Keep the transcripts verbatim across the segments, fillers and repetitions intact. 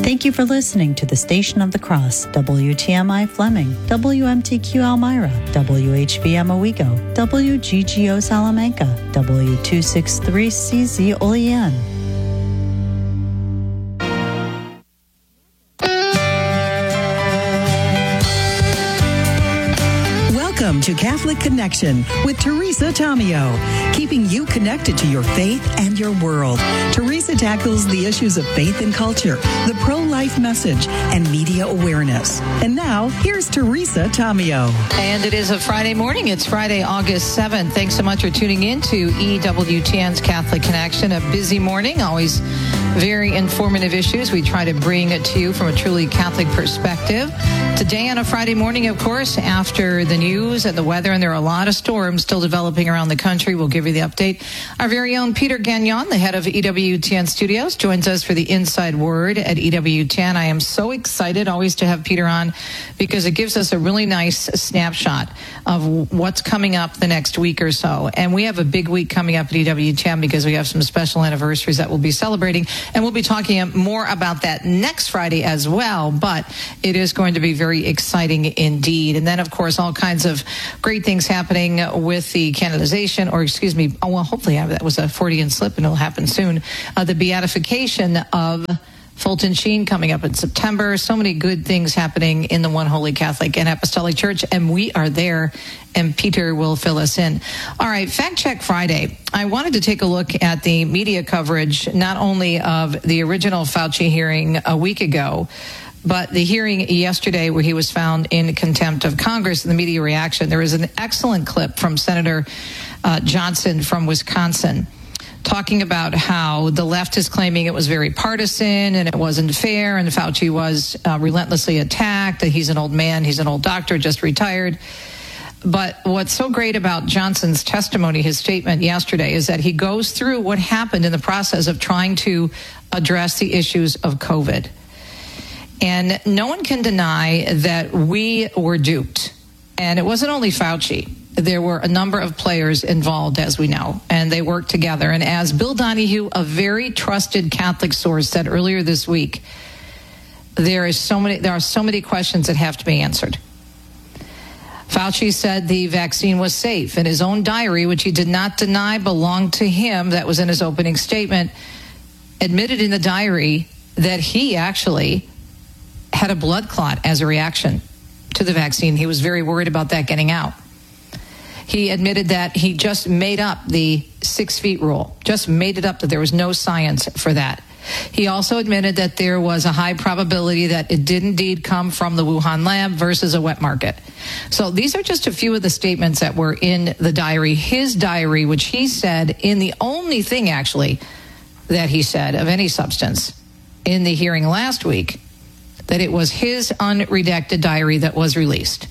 Thank you for listening to the Station of the Cross, W T M I Fleming, W M T Q Elmira, W H V M Owego, W G G O Salamanca, W two sixty-three C Z Olean. Welcome to Catholic Connection with Teresa Tomeo, keeping you connected to your faith and your world. Teresa tackles the issues of faith and culture, the pro-life message, and media awareness. And now, here's Teresa Tomeo. And it is a Friday morning. It's Friday, August seventh. Thanks so much for tuning in to E W T N's Catholic Connection. A busy morning, always very informative issues. We try to bring it to you from a truly Catholic perspective. Today on a Friday morning, of course, after the news and the weather, and there are a lot of storms still developing around the country. We'll give you the update. Our very own Peter Gagnon, the head of E W T N Studios, joins us for the Inside Word at E W T N. I am so excited always to have Peter on because it gives us a really nice snapshot of what's coming up the next week or so. And we have a big week coming up at E W T N because we have some special anniversaries that we'll be celebrating. And we'll be talking more about that next Friday as well. But it is going to be very Very exciting indeed. And then, of course, all kinds of great things happening with the canonization, or excuse me, oh, well, hopefully that was a Freudian slip and it'll happen soon. Uh, the beatification of Fulton Sheen coming up in September. So many good things happening in the One Holy Catholic and Apostolic Church, and we are there, and Peter will fill us in. All right, Fact Check Friday. I wanted to take a look at the media coverage, not only of the original Fauci hearing a week ago, but the hearing yesterday where he was found in contempt of Congress and the media reaction. There was an excellent clip from Senator uh, Johnson from Wisconsin talking about how the left is claiming it was very partisan and it wasn't fair, and Fauci was uh, relentlessly attacked, that he's an old man, he's an old doctor, just retired. But what's so great about Johnson's testimony, his statement yesterday, is that he goes through what happened in the process of trying to address the issues of COVID. And no one can deny that we were duped. And it wasn't only Fauci. There were a number of players involved, as we know, and they worked together. And as Bill Donahue, a very trusted Catholic source, said earlier this week, there is so many, there are so many questions that have to be answered. Fauci said the vaccine was safe. In his own diary, which he did not deny belonged to him, that was in his opening statement, admitted in the diary that he actually had a blood clot as a reaction to the vaccine. He was very worried about that getting out. He admitted that he just made up the six feet rule, just made it up, that there was no science for that. He also admitted that there was a high probability that it did indeed come from the Wuhan lab versus a wet market. So these are just a few of the statements that were in the diary, his diary, which he said in the only thing actually that he said of any substance in the hearing last week, that it was his unredacted diary that was released.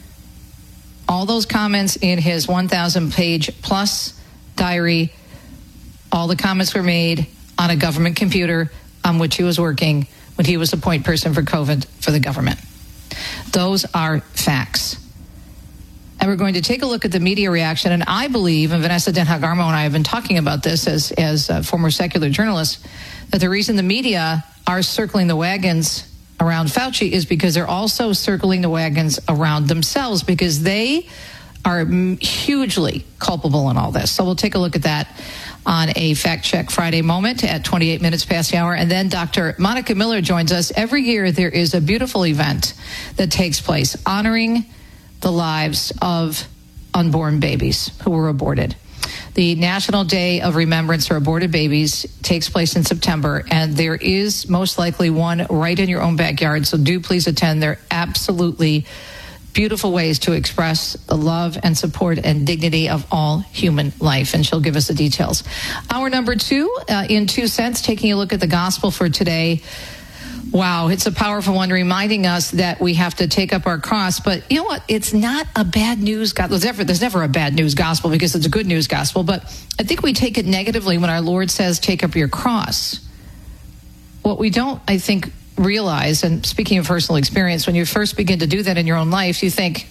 All those comments in his one thousand page plus diary, all the comments were made on a government computer on which he was working when he was the point person for COVID for the government. Those are facts. And we're going to take a look at the media reaction. And I believe, and Vanessa Denhagarmo and I have been talking about this as, as uh, former secular journalists, that the reason the media are circling the wagons around Fauci is because they're also circling the wagons around themselves, because they are hugely culpable in all this. So we'll take a look at that on a Fact Check Friday moment at twenty-eight minutes past the hour. And then Doctor Monica Miller joins us. Every year there is a beautiful event that takes place honoring the lives of unborn babies who were aborted. The National Day of Remembrance for Aborted Babies takes place in September, and there is most likely one right in your own backyard, so do please attend. They're absolutely beautiful ways to express the love and support and dignity of all human life, and she'll give us the details. Hour number two, uh, in two cents, taking a look at the gospel for today. Wow, it's a powerful one, reminding us that we have to take up our cross. But you know what? It's not a bad news gospel. There's never, there's never a bad news gospel because it's a good news gospel. But I think we take it negatively when our Lord says, take up your cross. What we don't, I think, realize, and speaking of personal experience, when you first begin to do that in your own life, you think,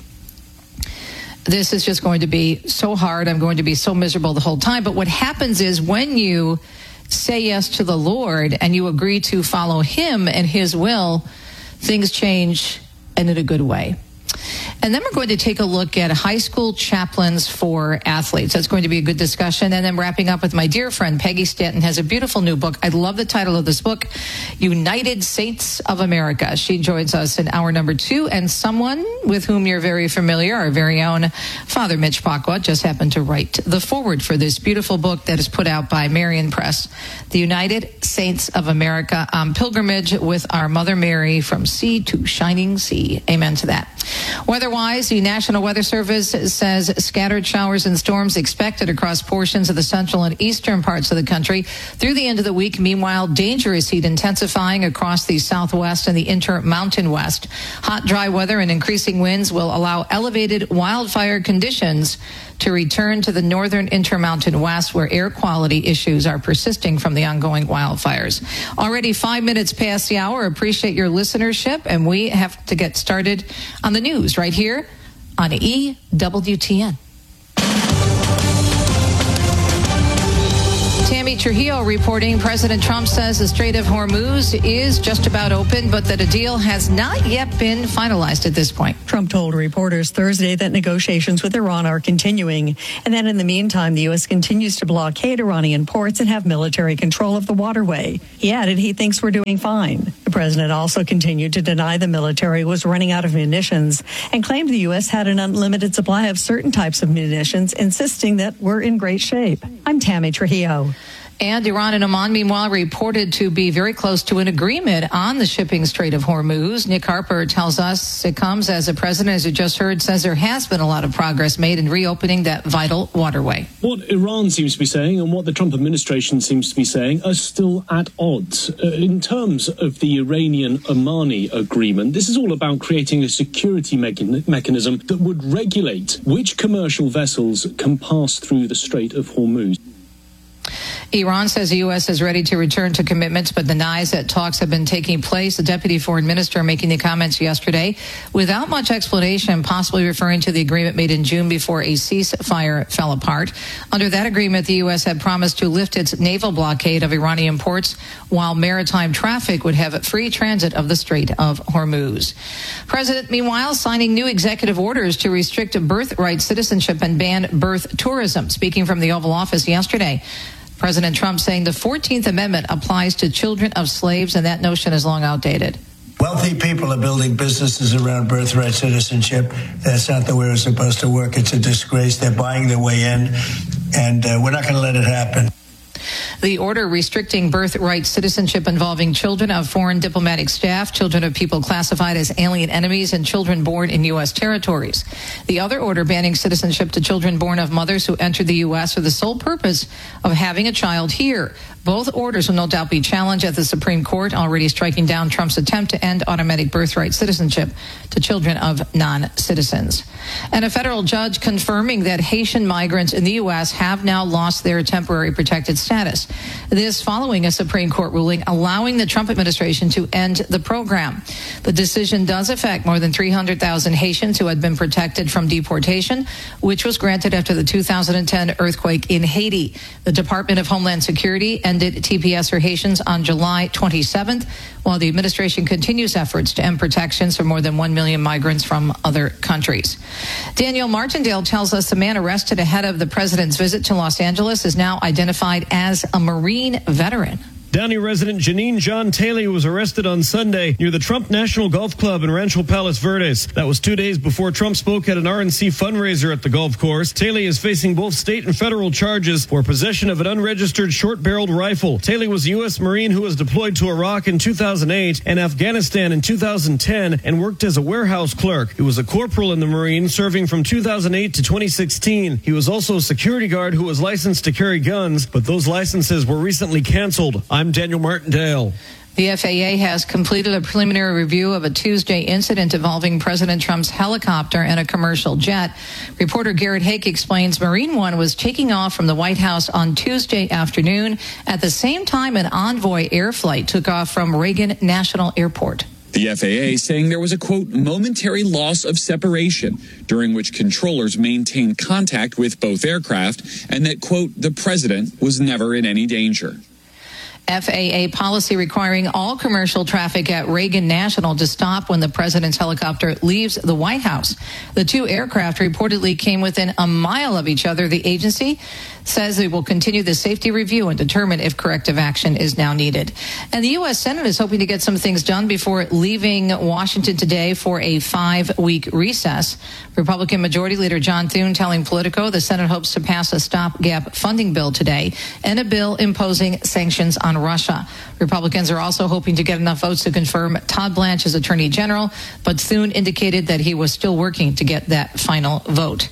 this is just going to be so hard. I'm going to be so miserable the whole time. But what happens is when you say yes to the Lord and you agree to follow him and his will, things change and in a good way. And then we're going to take a look at high school chaplains for athletes. That's going to be a good discussion. And then wrapping up with my dear friend Peggy Stanton has a beautiful new book. I love the title of this book, United Saints of America. She joins us in hour number two. And someone with whom you're very familiar, our very own Father Mitch Pacwa, just happened to write the foreword for this beautiful book that is put out by Marian Press, The United Saints of America, on pilgrimage with our Mother Mary from sea to shining sea. Amen to that. Weather-wise, the National Weather Service says scattered showers and storms expected across portions of the central and eastern parts of the country through the end of the week. Meanwhile, dangerous heat intensifying across the southwest and the inter-mountain west. Hot, dry weather and increasing winds will allow elevated wildfire conditions to return to the northern intermountain west, where air quality issues are persisting from the ongoing wildfires. Already five minutes past the hour. Appreciate your listenership, and we have to get started on the news right here on E W T N. Tammy Trujillo reporting President Trump says the Strait of Hormuz is just about open, but that a deal has not yet been finalized at this point. Trump told reporters Thursday that negotiations with Iran are continuing, and that in the meantime, the U S continues to blockade Iranian ports and have military control of the waterway. He added he thinks we're doing fine. The president also continued to deny the military was running out of munitions and claimed the U S had an unlimited supply of certain types of munitions, insisting that we're in great shape. I'm Tammy Trujillo. And Iran and Oman, meanwhile, reported to be very close to an agreement on the shipping Strait of Hormuz. Nick Harper tells us it comes as the president, as you just heard, says there has been a lot of progress made in reopening that vital waterway. What Iran seems to be saying and what the Trump administration seems to be saying are still at odds. Uh, in terms of the Iranian-Omani agreement, this is all about creating a security mechan- mechanism that would regulate which commercial vessels can pass through the Strait of Hormuz. Iran says the U S is ready to return to commitments, but denies that talks have been taking place. The deputy foreign minister making the comments yesterday without much explanation, possibly referring to the agreement made in June before a ceasefire fell apart. Under that agreement, the U S had promised to lift its naval blockade of Iranian ports, while maritime traffic would have free transit of the Strait of Hormuz. President, meanwhile, signing new executive orders to restrict birthright citizenship and ban birth tourism. Speaking from the Oval Office yesterday, President Trump saying the fourteenth Amendment applies to children of slaves, and that notion is long outdated. Wealthy people are building businesses around birthright citizenship. That's not the way it's supposed to work. It's a disgrace. They're buying their way in, and uh, we're not going to let it happen. The order restricting birthright citizenship involving children of foreign diplomatic staff, children of people classified as alien enemies, and children born in U S territories. The other order banning citizenship to children born of mothers who entered the U S for the sole purpose of having a child here. Both orders will no doubt be challenged at the Supreme Court, already striking down Trump's attempt to end automatic birthright citizenship to children of non-citizens. And a federal judge confirming that Haitian migrants in the U S have now lost their temporary protected status. This following a Supreme Court ruling allowing the Trump administration to end the program. The decision does affect more than three hundred thousand Haitians who had been protected from deportation, which was granted after the two thousand ten earthquake in Haiti. The Department of Homeland Security ended T P S for Haitians on July twenty-seventh, while the administration continues efforts to end protections for more than one million migrants from other countries. Daniel Martindale tells us the man arrested ahead of the president's visit to Los Angeles is now identified as a Marine veteran. Downey resident Janine John Taylor was arrested on Sunday near the Trump National Golf Club in Rancho Palos Verdes. That was two days before Trump spoke at an R N C fundraiser at the golf course. Taylor is facing both state and federal charges for possession of an unregistered short-barreled rifle. Taylor was a U S Marine who was deployed to Iraq in two thousand eight and Afghanistan in two thousand ten and worked as a warehouse clerk. He was a corporal in the Marines, serving from two thousand eight to twenty sixteen. He was also a security guard who was licensed to carry guns, but those licenses were recently canceled. I'm Daniel Martindale. The F A A has completed a preliminary review of a Tuesday incident involving President Trump's helicopter and a commercial jet. Reporter Garrett Hake explains Marine One was taking off from the White House on Tuesday afternoon. At the same time, an Envoy air flight took off from Reagan National Airport. The F A A saying there was a, quote, momentary loss of separation during which controllers maintained contact with both aircraft and that, quote, the president was never in any danger. F A A policy requiring all commercial traffic at Reagan National to stop when the president's helicopter leaves the White House. The two aircraft reportedly came within a mile of each other. The agency says it will continue the safety review and determine if corrective action is now needed. And the U S. Senate is hoping to get some things done before leaving Washington today for a five-week recess. Republican Majority Leader John Thune telling Politico the Senate hopes to pass a stopgap funding bill today and a bill imposing sanctions on Russia. Republicans are also hoping to get enough votes to confirm Todd Blanche as Attorney General, but Thune indicated that he was still working to get that final vote.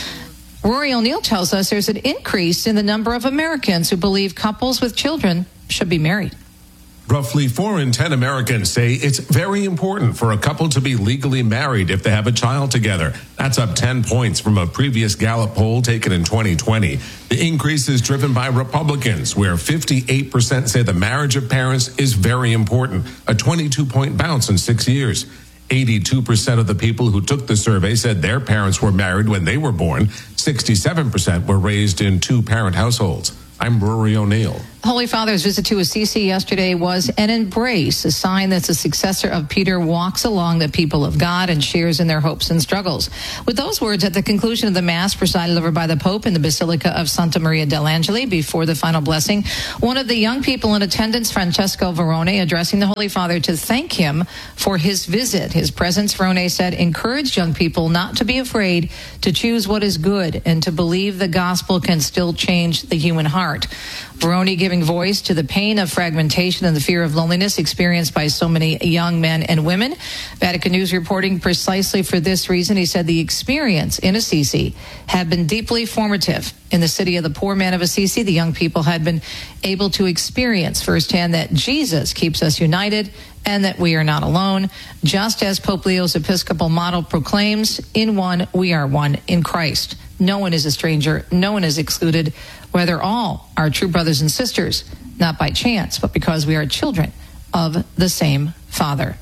Rory O'Neill tells us there's an increase in the number of Americans who believe couples with children should be married. Roughly four in ten Americans say it's very important for a couple to be legally married if they have a child together. That's up ten points from a previous Gallup poll taken in twenty twenty. The increase is driven by Republicans, where fifty-eight percent say the marriage of parents is very important, a twenty-two point bounce in six years. eighty-two percent of the people who took the survey said their parents were married when they were born. sixty-seven percent were raised in two-parent households. I'm Rory O'Neill. Holy Father's visit to Assisi yesterday was an embrace, a sign that the successor of Peter walks along the people of God and shares in their hopes and struggles. With those words at the conclusion of the Mass presided over by the Pope in the Basilica of Santa Maria dell'Angeli before the final blessing, one of the young people in attendance, Francesco Varone, addressing the Holy Father to thank him for his visit. His presence, Varone said, encouraged young people not to be afraid to choose what is good and to believe the gospel can still change the human heart. Varone giving voice to the pain of fragmentation and the fear of loneliness experienced by so many young men and women. Vatican News reporting precisely for this reason. He said the experience in Assisi had been deeply formative. In the city of the poor man of Assisi, the young people had been able to experience firsthand that Jesus keeps us united and that we are not alone. Just as Pope Leo's Episcopal model proclaims, in one, we are one in Christ. No one is a stranger. No one is excluded. Whether all are true brothers and sisters, not by chance, but because we are children of the same Father.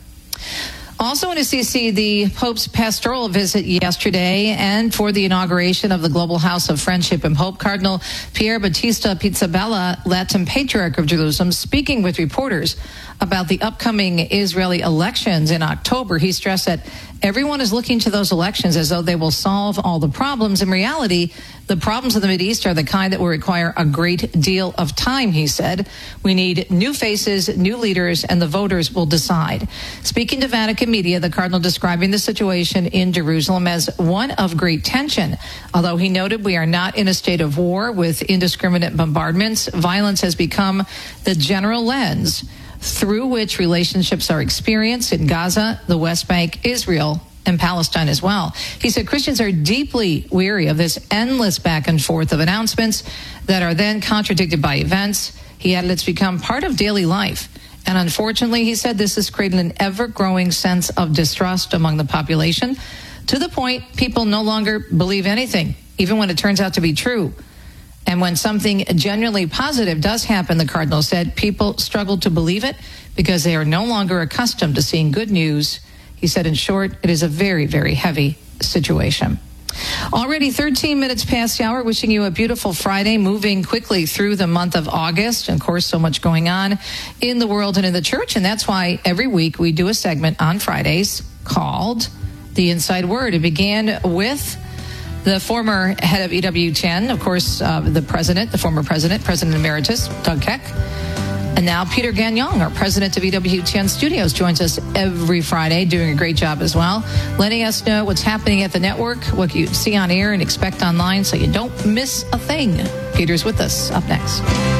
Also in Assisi, the Pope's pastoral visit yesterday and for the inauguration of the Global House of Friendship and Hope, Cardinal Pier Battista Pizzaballa, Latin Patriarch of Jerusalem, speaking with reporters about the upcoming Israeli elections in October. He stressed that everyone is looking to those elections as though they will solve all the problems. In reality, the problems of the Mideast are the kind that will require a great deal of time, he said. We need new faces, new leaders, and the voters will decide. Speaking to Vatican media, the Cardinal describing the situation in Jerusalem as one of great tension. Although he noted we are not in a state of war with indiscriminate bombardments, violence has become the general lens through which relationships are experienced in Gaza, the West Bank, Israel, and Palestine as well. He said Christians are deeply weary of this endless back and forth of announcements that are then contradicted by events. He added it's become part of daily life. And unfortunately, he said this has created an ever-growing sense of distrust among the population, to the point people no longer believe anything, even when it turns out to be true. And when something genuinely positive does happen, the Cardinal said, people struggle to believe it because they are no longer accustomed to seeing good news. He said, in short, it is a very, very heavy situation. Already thirteen minutes past the hour, wishing you a beautiful Friday, moving quickly through the month of August. And of course, so much going on in the world and in the church. And that's why every week we do a segment on Fridays called The Inside Word. It began with the former head of E W T N, of course, uh, the president, the former president, President Emeritus, Doug Keck. And now Peter Gagnon, our president of E W T N Studios, joins us every Friday, doing a great job as well, letting us know what's happening at the network, what you see on air and expect online so you don't miss a thing. Peter's with us. Up next.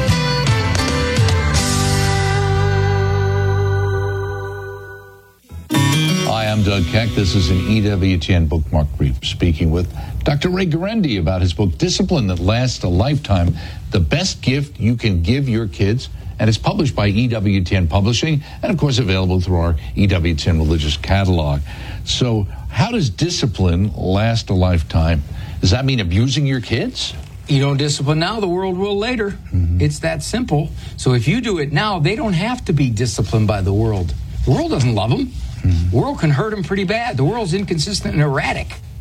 Hi, I'm Doug Keck. This is an E W T N bookmark brief, speaking with Doctor Ray Guarendi about his book, Discipline That Lasts a Lifetime, the best gift you can give your kids. And it's published by E W T N Publishing and, of course, available through our E W T N religious catalog. So how does discipline last a lifetime? Does that mean abusing your kids? You don't discipline now, the world will later. Mm-hmm. It's that simple. So if you do it now, they don't have to be disciplined by the world. The world doesn't love them. Mm-hmm. The world can hurt them pretty bad. The world's inconsistent and erratic.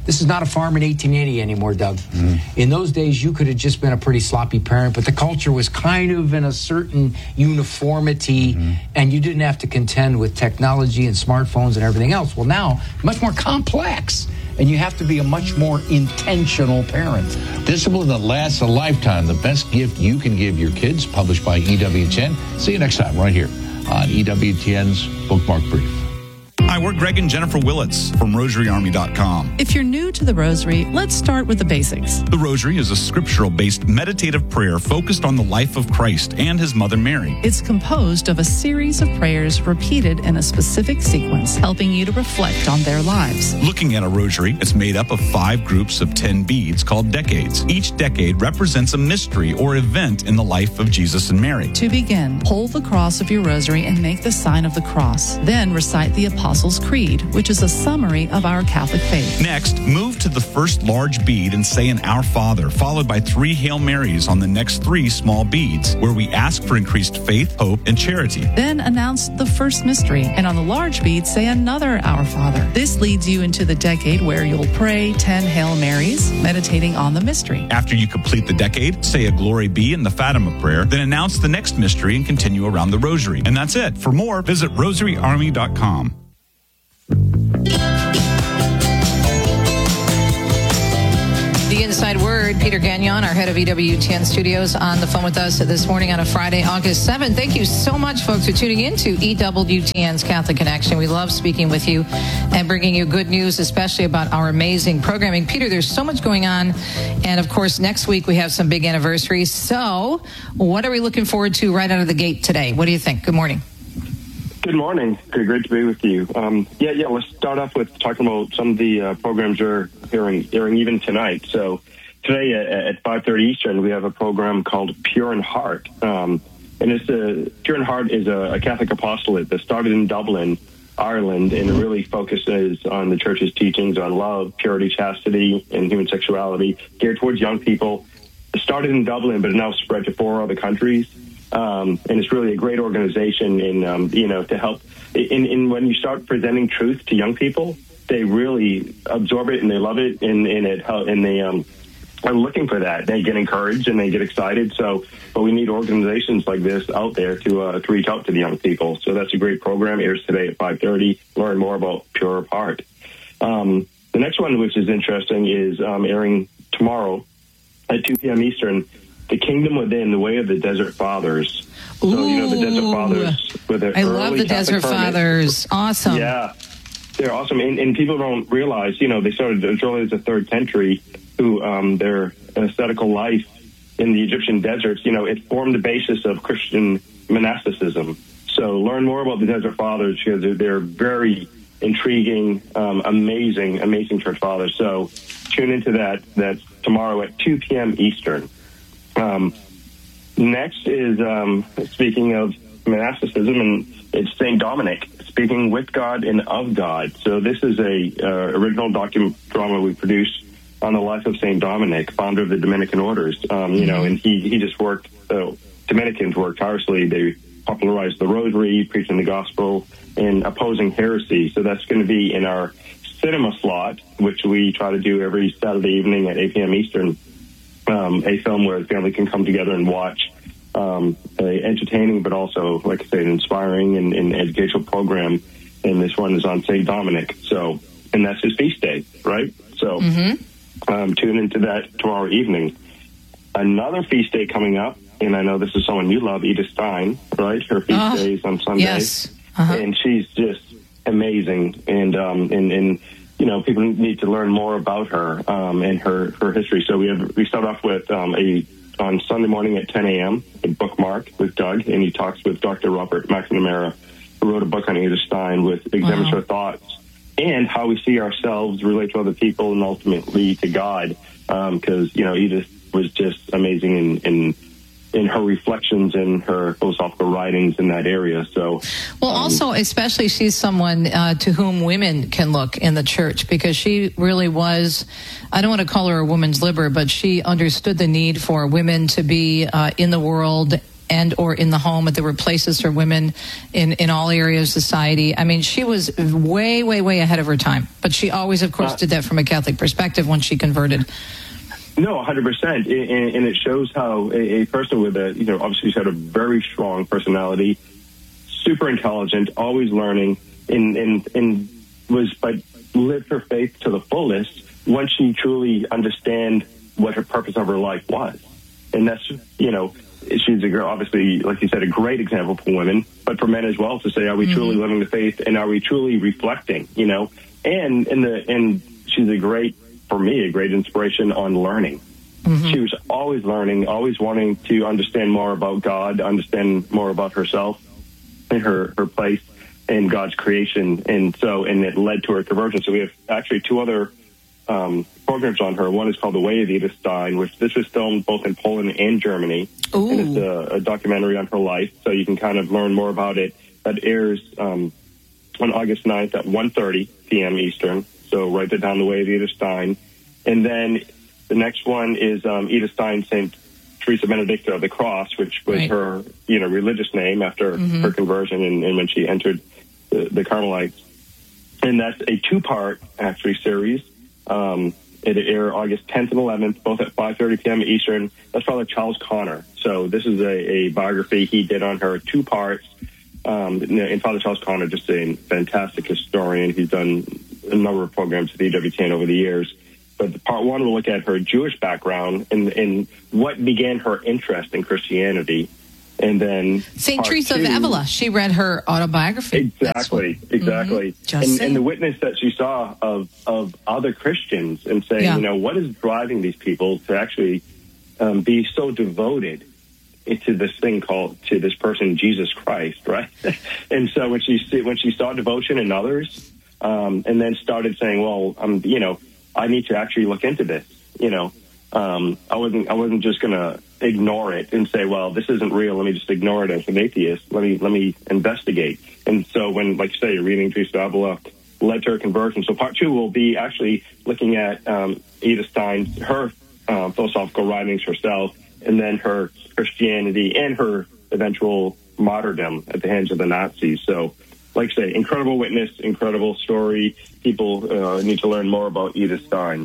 This is not a farm in eighteen eighty anymore, Doug. Mm. In those days, you could have just been a pretty sloppy parent, but the culture was kind of in a certain uniformity, mm. and you didn't have to contend with technology and smartphones and everything else. Well, now, much more complex, and you have to be a much more intentional parent. Discipline that lasts a lifetime, the best gift you can give your kids, published by E W T N. See you next time right here on E W T N's Bookmark Brief. Hi, we're Greg and Jennifer Willits from Rosary Army dot com. If you're new to the Rosary, let's start with the basics. The Rosary is a scriptural-based meditative prayer focused on the life of Christ and his mother Mary. It's composed of a series of prayers repeated in a specific sequence, helping you to reflect on their lives. Looking at a rosary, it's made up of five groups of ten beads called decades. Each decade represents a mystery or event in the life of Jesus and Mary. To begin, hold the cross of your rosary and make the sign of the cross. Then recite the Apostles' Creed, which is a summary of our Catholic faith. Next, move to the first large bead and say an Our Father, followed by three Hail Marys on the next three small beads, where we ask for increased faith, hope, and charity. Then announce the first mystery, and on the large bead, say another Our Father. This leads you into the decade where you'll pray ten Hail Marys, meditating on the mystery. After you complete the decade, say a Glory Be in the Fatima prayer, then announce the next mystery and continue around the rosary. And that's it. For more, visit Rosary Army dot com. The Inside Word, Peter Gagnon, our head of E W T N Studios, on the phone with us this morning on a Friday, August seventh. Thank you so much, folks, for tuning in to E W T N's Catholic Connection. We love speaking with you and bringing you good news, especially about our amazing programming. Peter, there's so much going on. And, of course, next week we have some big anniversaries. So what are we looking forward to right out of the gate today? What do you think? Good morning. Good morning. Good, great to be with you. Um, yeah, yeah. Let's start off with talking about some of the uh, programs you're hearing, hearing even tonight. So today at, at five thirty Eastern, we have a program called Pure in Heart, um, and it's a Pure in Heart is a, a Catholic apostolate that started in Dublin, Ireland, and it really focuses on the Church's teachings on love, purity, chastity, and human sexuality, geared towards young people. It started in Dublin, but it now spread to four other countries. Um, and it's really a great organization in, um, you know, to help in, in when you start presenting truth to young people, they really absorb it and they love it and, and it, and they, um, are looking for that. They get encouraged and they get excited. So, but we need organizations like this out there to, uh, to reach out to the young people. So that's a great program. It airs today at five thirty. Learn more about Pure of Heart. Um, the next one, which is interesting, is, um, airing tomorrow at two p.m. Eastern. The Kingdom Within, the Way of the Desert Fathers. So, Ooh. you know, the Desert Fathers. With the I love the Catholic Desert hermits. Fathers. Awesome. Yeah, they're awesome. And, and people don't realize, you know, they started as early as the third century, who um, their ascetical life in the Egyptian deserts, you know, it formed the basis of Christian monasticism. So learn more about the Desert Fathers because they're, they're very intriguing, um, amazing, amazing church fathers. So tune into that. That's tomorrow at two p.m. Eastern. Um, next is, um, speaking of monasticism, and it's Saint Dominic, Speaking with God and of God. So this is a uh, original document drama we produced on the life of Saint Dominic, founder of the Dominican orders. Um, you mm-hmm. know, and he, he just worked, uh, Dominicans worked tirelessly. They popularized the rosary, preaching the gospel, and opposing heresy. So that's going to be in our cinema slot, which we try to do every Saturday evening at eight p.m. Eastern. Um, a film where the family can come together and watch um, a entertaining, but also, like I said, inspiring and, and educational program. And this one is on Saint Dominic. So, and that's his feast day, right? So, mm-hmm. um, tune into that tomorrow evening. Another feast day coming up, and I know this is someone you love, Edith Stein, right? Her feast oh, day is on Sunday, yes. uh-huh. and she's just amazing. And um, and and. You know, people need to learn more about her um, and her, her history. So we have we start off with um, a on Sunday morning at ten a.m. a bookmark with Doug, and he talks with Doctor Robert McNamara, who wrote a book on Edith Stein, with examines wow. her thoughts and how we see ourselves, relate to other people, and ultimately to God. Because um, you know, Edith was just amazing in. in in her reflections and her philosophical writings in that area. So, well, um, also, especially she's someone uh, to whom women can look in the church, because she really was, I don't want to call her a woman's liber, but she understood the need for women to be uh, in the world and or in the home. There were places for women in, in all areas of society. I mean, she was way, way, way ahead of her time. But she always, of course, did that from a Catholic perspective when she converted. No, one hundred percent. And, and it shows how a, a person with a, you know, obviously she's had a very strong personality, super intelligent, always learning, and, and, and was, but lived her faith to the fullest once she truly understand what her purpose of her life was. And that's, you know, she's a girl, obviously, like you said, a great example for women, but for men as well to say, are we mm-hmm. truly living the faith and are we truly reflecting, you know? And, and the, and she's a great, for me, a great inspiration on learning. Mm-hmm. She was always learning, always wanting to understand more about God, understand more about herself and her, her place in God's creation. And so, and it led to her conversion. So we have actually two other um, programs on her. One is called The Way of Edith Stein, which this was filmed both in Poland and Germany. Ooh. And it's a, a documentary on her life. So you can kind of learn more about it. That airs um, on August ninth at one thirty p.m. Eastern. So write that down, The Way of Edith Stein. And then the next one is um, Edith Stein, Saint Teresa Benedicta of the Cross, which was right. her, you know, religious name after mm-hmm. her conversion and, and when she entered the, the Carmelites. And that's a two-part, actually, series. Um, it aired August tenth and eleventh, both at five thirty p.m. Eastern. That's Father Charles Connor. So this is a, a biography he did on her, two parts. Um, and Father Charles Connor, just a fantastic historian. He's done a number of programs at the E W T N over the years. But part one will look at her Jewish background and, and what began her interest in Christianity. And then Saint Teresa two, of Avila, she read her autobiography. Exactly, what, exactly. Mm-hmm, and, and the witness that she saw of, of other Christians and saying, yeah. you know, what is driving these people to actually um, be so devoted into this thing called, to this person, Jesus Christ, right? And so when she when she saw devotion in others, um, and then started saying, well, I'm, you know, I need to actually look into this, you know. Um, I wasn't I wasn't just going to ignore it and say, well, this isn't real. Let me just ignore it as an atheist. Let me let me investigate. And so when, like you say, you're reading Teresa of Avila led to her conversion. So part two will be actually looking at um, Edith Stein, her uh, philosophical writings herself, and then her Christianity and her eventual martyrdom at the hands of the Nazis. So, like I say, incredible witness, incredible story. People uh, need to learn more about Edith Stein.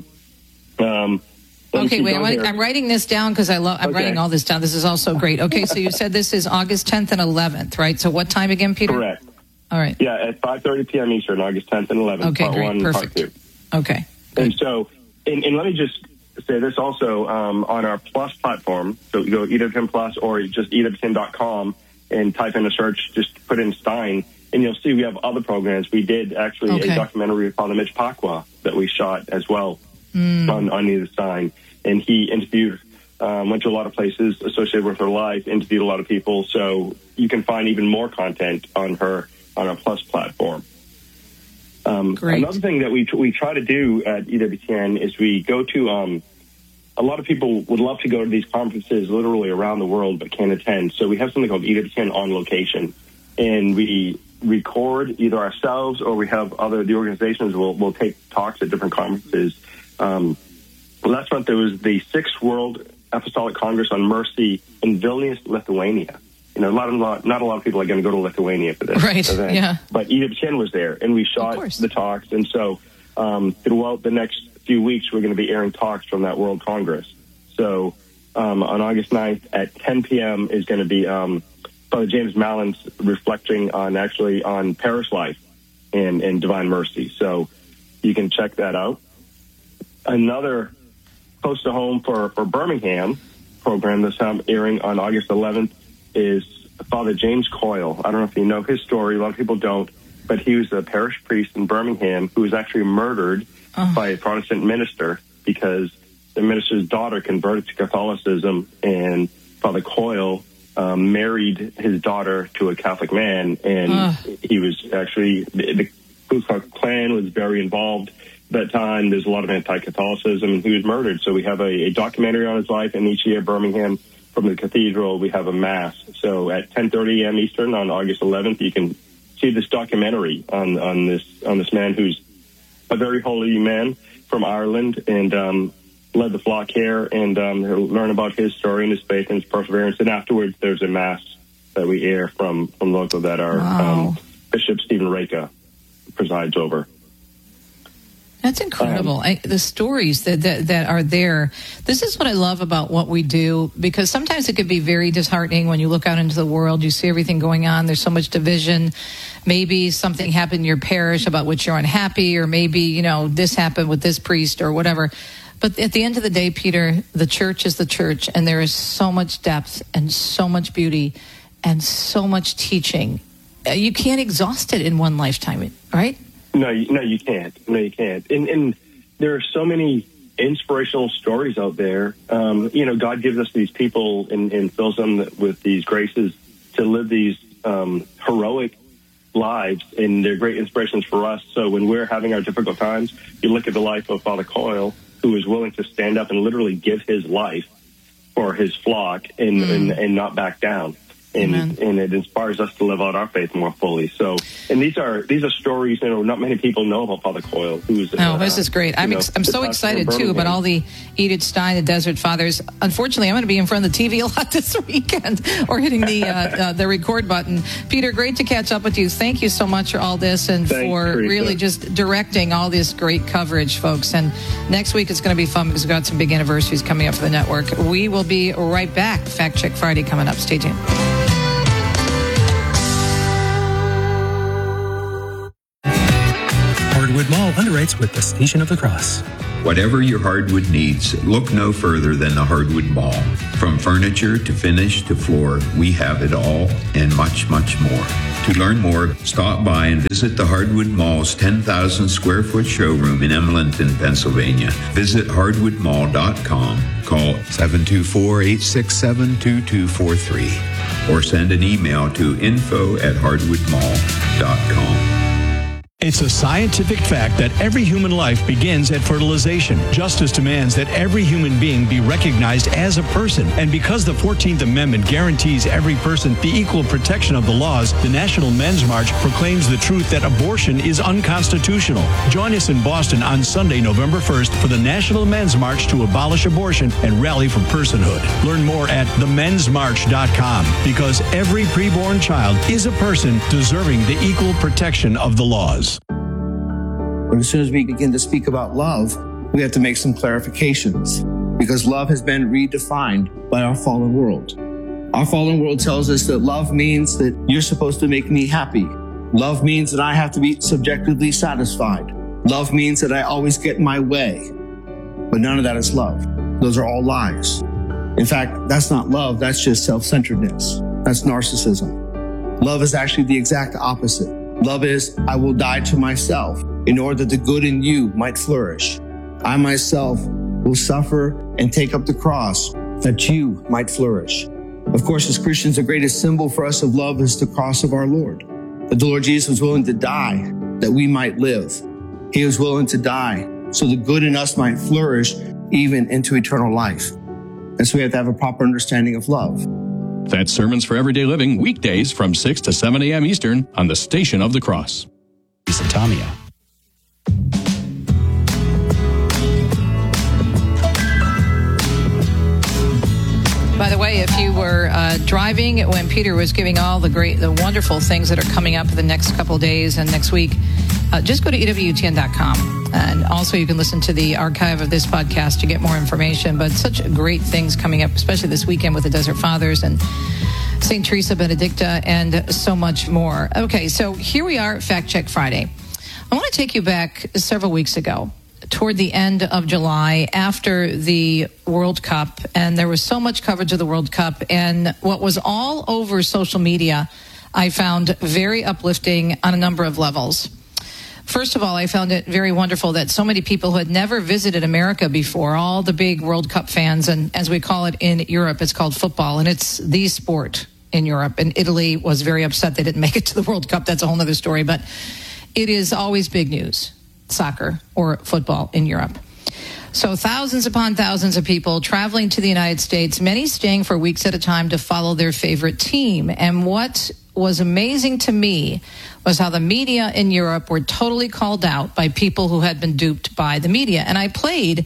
Um, okay, wait, I I'm writing this down because I love. I'm okay. writing all this down. This is also great. Okay, so you said this is August tenth and eleventh, right? So what time again, Peter? Correct. All right. Yeah, at five thirty p.m. Eastern, August tenth and eleventh. Okay, part great, one, perfect. Part two. Okay. Good. And so, and, and let me just say this also um, on our Plus platform. So you go E W T N Plus or just E W T N dot com and type in a search, just put in Stein, and you'll see we have other programs. We did actually okay. a documentary upon Mitch Pacwa that we shot as well mm. on, on Edith Stein. And he interviewed, um, went to a lot of places associated with her life, interviewed a lot of people. So you can find even more content on her, on our Plus platform. Um, Great. Another thing that we we try to do at E W T N is we go to, um, a lot of people would love to go to these conferences literally around the world but can't attend. So we have something called E W T N On Location. And we record either ourselves or we have other, the organizations will, will take talks at different conferences. Um, last month there was the Sixth World Apostolic Congress on Mercy in Vilnius, Lithuania. You know, a lot of, not a lot of people are going to go to Lithuania for this right, event. Yeah. But E W T N was there, and we shot the talks. And so um, throughout the next few weeks, we're going to be airing talks from that World Congress. So um, on August ninth at ten p.m. is going to be um, Father James Mallon's reflecting on actually on parish life and, and divine mercy. So you can check that out. Another close to home for, for Birmingham program this time airing on August eleventh is Father James Coyle. I don't know if you know his story. A lot of people don't, but he was a parish priest in Birmingham who was actually murdered oh. by a Protestant minister because the minister's daughter converted to Catholicism, and Father Coyle um, married his daughter to a Catholic man, and uh. he was actually, the Ku Klux Klan was very involved at that time. There's a lot of anti-Catholicism, and he was murdered. So we have a, a documentary on his life, and each year Birmingham, from the cathedral, we have a mass. So at ten thirty a.m. Eastern on August eleventh, you can see this documentary on, on this on this man who's a very holy man from Ireland, and um, led the flock here, and um, learn about his story and his faith and his perseverance. And afterwards, there's a mass that we air from, from local that our wow. um, Bishop Stephen Reka presides over. That's incredible. Um, I, the stories that, that that are there. This is what I love about what we do, because sometimes it could be very disheartening when you look out into the world. You see everything going on. There's so much division. Maybe something happened in your parish about which you're unhappy, or maybe, you know, this happened with this priest or whatever. But at the end of the day, Peter, the church is the church, and there is so much depth and so much beauty and so much teaching. You can't exhaust it in one lifetime, right? No, you, no, you can't. No, you can't. And, and there are so many inspirational stories out there. Um, you know, God gives us these people and, and fills them with these graces to live these um, heroic lives, and they're great inspirations for us. So when we're having our difficult times, you look at the life of Father Coyle, who is willing to stand up and literally give his life for his flock and, mm. and, and not back down. And, and it inspires us to live out our faith more fully. So, and these are these are stories, you know, not many people know about Father Coyle. Who's no, uh, this is great. I'm ex- I'm so excited too about all the Edith Stein, the Desert Fathers. Unfortunately, I'm going to be in front of the T V a lot this weekend, or hitting the uh, uh, the record button. Peter, great to catch up with you. Thank you so much for all this and Thanks, for Teresa. really just directing all this great coverage, folks. And next week it's going to be fun because we've got some big anniversaries coming up for the network. We will be right back. Fact Check Friday coming up. Stay tuned. Hardwood Mall underwrites with the Station of the Cross. Whatever your hardwood needs, look no further than the Hardwood Mall. From furniture to finish to floor, we have it all and much, much more. To learn more, stop by and visit the Hardwood Mall's ten thousand square foot showroom in Emlenton, Pennsylvania. Visit hardwood mall dot com. Call seven two four, eight six seven, two two four three or send an email to info at hardwood mall dot com. It's a scientific fact that every human life begins at fertilization. Justice demands that every human being be recognized as a person. And because the fourteenth Amendment guarantees every person the equal protection of the laws, the National Men's March proclaims the truth that abortion is unconstitutional. Join us in Boston on Sunday, November first for the National Men's March to abolish abortion and rally for personhood. Learn more at the mens march dot com, because every preborn child is a person deserving the equal protection of the laws. But as soon as we begin to speak about love, we have to make some clarifications, because love has been redefined by our fallen world. Our fallen world tells us that love means that you're supposed to make me happy. Love means that I have to be subjectively satisfied. Love means that I always get my way. But none of that is love. Those are all lies. In fact, that's not love. That's just self-centeredness. That's narcissism. Love is actually the exact opposite. Love is, I will die to myself in order that the good in you might flourish. I myself will suffer and take up the cross that you might flourish. Of course, as Christians, the greatest symbol for us of love is the cross of our Lord. That the Lord Jesus was willing to die that we might live. He was willing to die so the good in us might flourish even into eternal life. And so we have to have a proper understanding of love. That's Sermons for Everyday Living, weekdays from six to seven a.m. Eastern on the Station of the Cross. Lisa Tamio. By the way, if you were uh, driving when Peter was giving all the great, the wonderful things that are coming up for the next couple of days and next week, uh, just go to E W T N dot com. And also you can listen to the archive of this podcast to get more information. But such great things coming up, especially this weekend with the Desert Fathers and Saint Teresa Benedicta and so much more. Okay, so here we are, Fact Check Friday. I want to take you back several weeks ago, toward the end of July, after the World Cup, and there was so much coverage of the World Cup, and what was all over social media, I found very uplifting on a number of levels. First of all, I found it very wonderful that so many people who had never visited America before, all the big World Cup fans, and as we call it in Europe, it's called football, and it's the sport in Europe, and Italy was very upset they didn't make it to the World Cup. That's a whole other story, but it is always big news. Soccer or football in Europe. So thousands upon thousands of people traveling to the United States, many staying for weeks at a time to follow their favorite team. And what was amazing to me was how the media in Europe were totally called out by people who had been duped by the media. And I played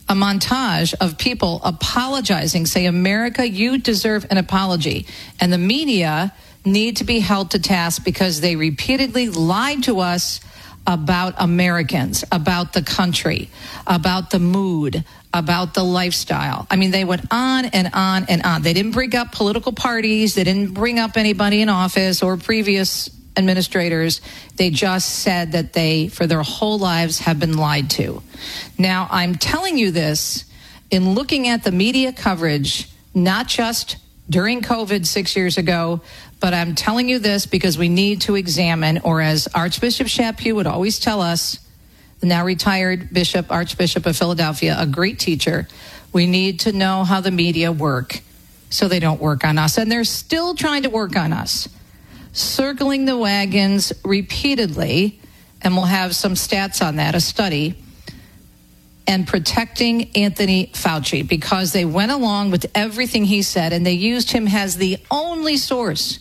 a montage of people apologizing, say, America, you deserve an apology. And the media need to be held to task because they repeatedly lied to us about Americans, about the country, about the mood, about the lifestyle. I mean, they went on and on and on. They didn't bring up political parties. They didn't bring up anybody in office or previous administrators. They just said that they, for their whole lives, have been lied to. Now, I'm telling you this in looking at the media coverage, not just during COVID six years ago, but I'm telling you this because we need to examine, or as Archbishop Chaput would always tell us, the now retired Bishop, Archbishop of Philadelphia, a great teacher, we need to know how the media work so they don't work on us. And they're still trying to work on us, circling the wagons repeatedly, and we'll have some stats on that, a study, and protecting Anthony Fauci because they went along with everything he said and they used him as the only source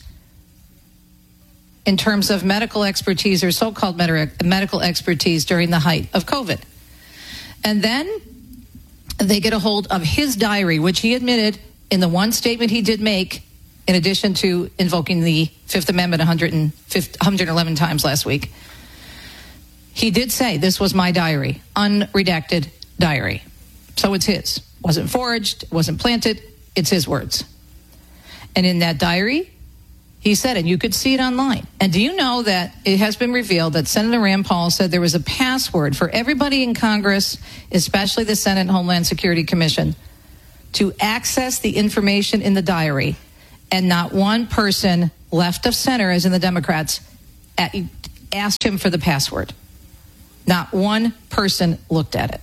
in terms of medical expertise or so-called med- medical expertise during the height of COVID. And then they get a hold of his diary, which he admitted in the one statement he did make, in addition to invoking the Fifth Amendment one hundred eleven times last week. He did say, this was my diary, unredacted diary. So it's his. Wasn't forged, wasn't planted, it's his words. And in that diary, he said, and you could see it online. And do you know that it has been revealed that Senator Rand Paul said there was a password for everybody in Congress, especially the Senate Homeland Security Commission, to access the information in the diary, and not one person left of center, as in the Democrats, asked him for the password. Not one person looked at it.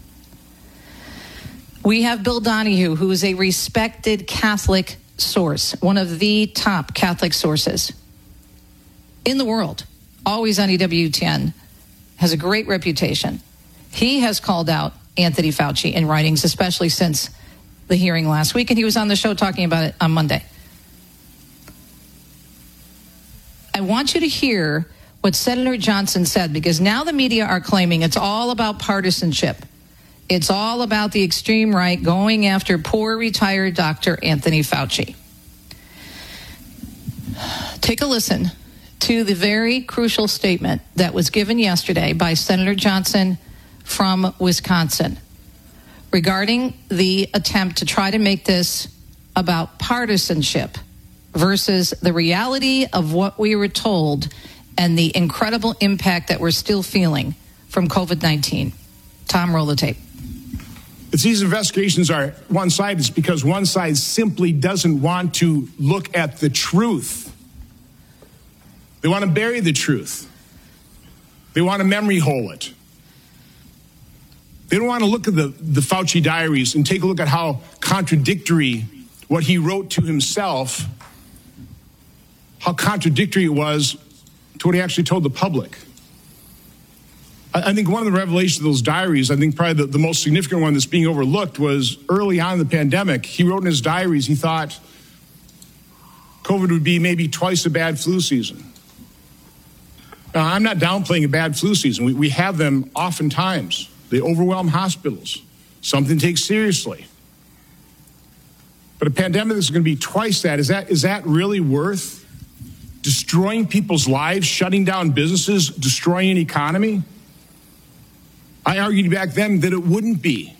We have Bill Donahue, who is a respected Catholic source, one of the top Catholic sources in the world, always on E W T N, has a great reputation. He has called out Anthony Fauci in writings, especially since the hearing last week, and he was on the show talking about it on Monday. I want you to hear what Senator Johnson said, because now the media are claiming it's all about partisanship. It's all about the extreme right going after poor retired Doctor Anthony Fauci. Take a listen to the very crucial statement that was given yesterday by Senator Johnson from Wisconsin regarding the attempt to try to make this about partisanship versus the reality of what we were told and the incredible impact that we're still feeling from COVID nineteen. Tom, roll the tape. It's these investigations are one-sided. It's because one side simply doesn't want to look at the truth. They want to bury the truth. They want to memory hole it. They don't want to look at the, the Fauci diaries and take a look at how contradictory what he wrote to himself, how contradictory it was to what he actually told the public. I think one of the revelations of those diaries, I think probably the, the most significant one that's being overlooked, was early on in the pandemic. He wrote in his diaries, he thought COVID would be maybe twice a bad flu season. Now, I'm not downplaying a bad flu season. We, we have them oftentimes. They overwhelm hospitals. Something to take seriously. But a pandemic that's going to be twice that, is that, is that really worth destroying people's lives, shutting down businesses, destroying an economy? I argued back then that it wouldn't be.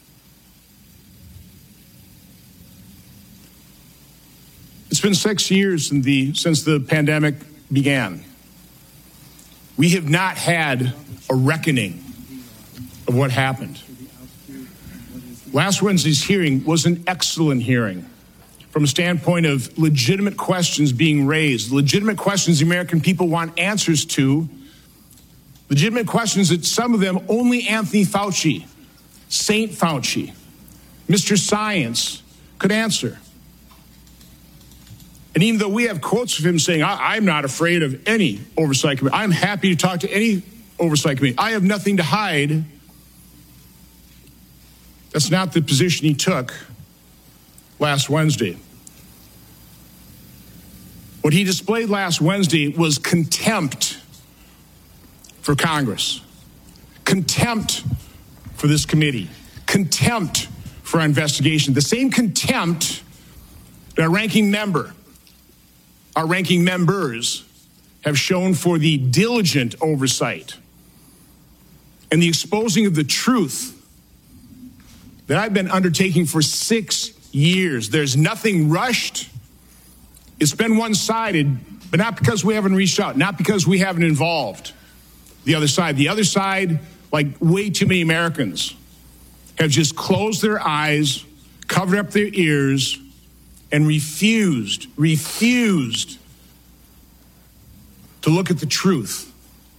It's been six years since the, since the pandemic began. We have not had a reckoning of what happened. Last Wednesday's hearing was an excellent hearing from a standpoint of legitimate questions being raised, legitimate questions the American people want answers to, legitimate questions that some of them only Anthony Fauci, Saint Fauci, Mister Science could answer. And even though we have quotes of him saying, I- I'm not afraid of any oversight committee, I'm happy to talk to any oversight committee, I have nothing to hide, that's not the position he took last Wednesday. What he displayed last Wednesday was contempt for Congress, contempt for this committee, contempt for our investigation, the same contempt that our ranking member, our ranking members have shown for the diligent oversight and the exposing of the truth that I've been undertaking for six years. There's nothing rushed. It's been one-sided, but not because we haven't reached out, not because we haven't involved the other side. The other side, like way too many Americans, have just closed their eyes, covered up their ears, and refused, refused to look at the truth.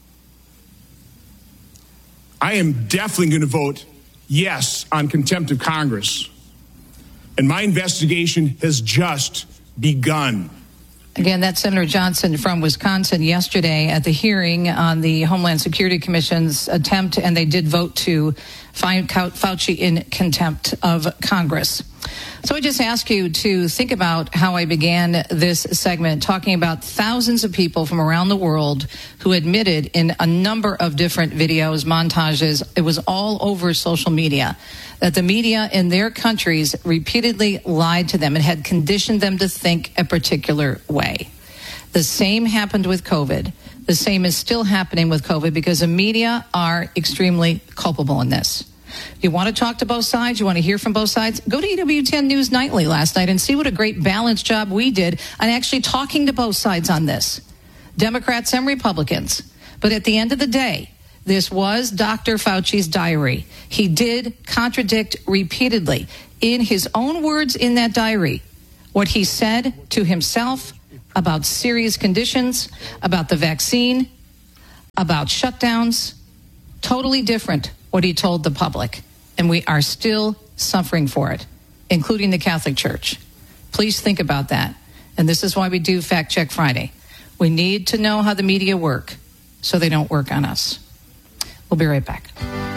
I am definitely going to vote yes on contempt of Congress. And my investigation has just begun. Again, that's Senator Johnson from Wisconsin yesterday at the hearing on the Homeland Security Commission's attempt, and they did vote to find Fauci in contempt of Congress. So I just ask you to think about how I began this segment talking about thousands of people from around the world who admitted in a number of different videos, montages, it was all over social media, that the media in their countries repeatedly lied to them and had conditioned them to think a particular way. The same happened with COVID. The same is still happening with COVID because the media are extremely culpable in this. You want to talk to both sides? You want to hear from both sides? Go to E W ten News Nightly last night and see what a great balanced job we did on actually talking to both sides on this, Democrats and Republicans. But at the end of the day, this was Doctor Fauci's diary. He did contradict repeatedly in his own words in that diary what he said to himself about serious conditions, about the vaccine, about shutdowns. Totally different what he told the public. And we are still suffering for it, including the Catholic Church. Please think about that. And this is why we do Fact Check Friday. We need to know how the media work so they don't work on us. We'll be right back.